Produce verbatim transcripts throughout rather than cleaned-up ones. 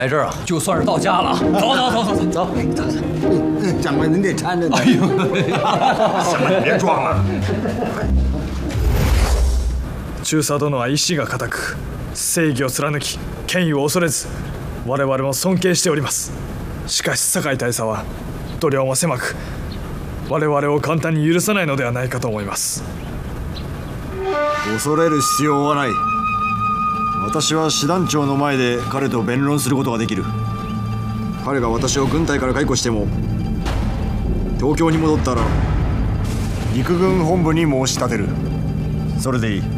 来这儿啊，就算是到家了。走走走走走走走走。 长官，您得搀着。 哎呦， 行了，你别装了。 中佐殿は意志が固く、正義を貫き、権威を恐れず、我々も尊敬しております。しかし酒井大佐は度量も狭く、我々を簡単に許さないのではないかと思います。 恐れる必要はない。私は師団長の前で彼と弁論することができる。彼が私を軍隊から解雇しても、東京に戻ったら陸軍本部に申し立てる。それでいい。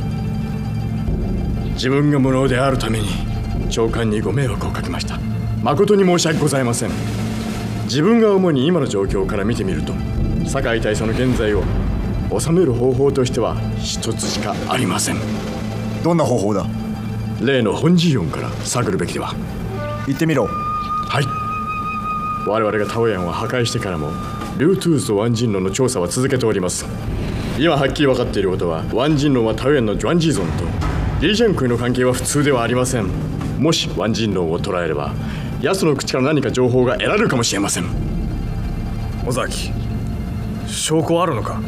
自分が無能であるために長官にご迷惑をかけました。誠に申し訳ございません。自分が主に今の状況から見てみると、酒井大佐の現在を収める方法としては一つしかありません。 どんな方法だ？ 例の本陣音から探るべきでは。 言ってみろ。 はい。我々がタオヤンを破壊してからもルートゥースとワンジンロンの調査は続けております。今はっきり分かっていることは、ワンジンロンはタオヤンのジュアンジーゾンとリージャンクイの関係は普通ではありません。もしワンジンロンを捕らえれば、奴の口から何か情報が得られるかもしれません。 尾崎、証拠はあるのか？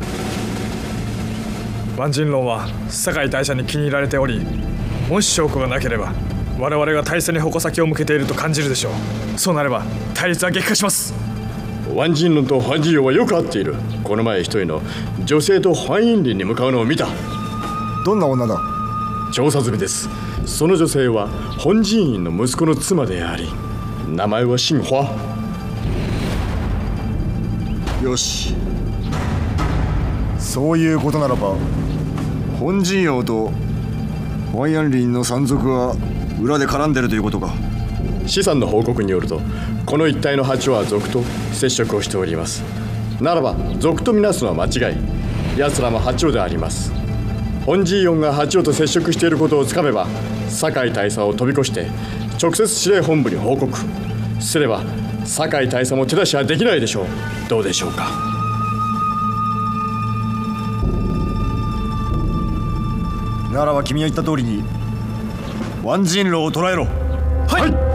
ワンジンロンは酒井大佐に気に入られており、もし証拠がなければ我々が大佐に矛先を向けていると感じるでしょう。そうなれば対立は激化します。 ワンジンロンとファンジーヨはよく会っている。この前一人の女性とファンインリンに向かうのを見た。 どんな女だ？ 調査済みです。その女性は本陣院の息子の妻であり、名前はシンホア。 よし、そういうことならば本陣王とワイアンリンの山賊は裏で絡んでるということか。 資産の報告によると、この一帯の八丁は賊と接触をしております。ならば賊とみなすのは間違い。奴らも八丁であります。本陣四が八丁と接触していることをつかめば、酒井大佐を飛び越して直接司令本部に報告すれば、酒井大佐も手出しはできないでしょう。どうでしょうか。 ならば君が言った通りにワンジンロを捕らえろ。 はい。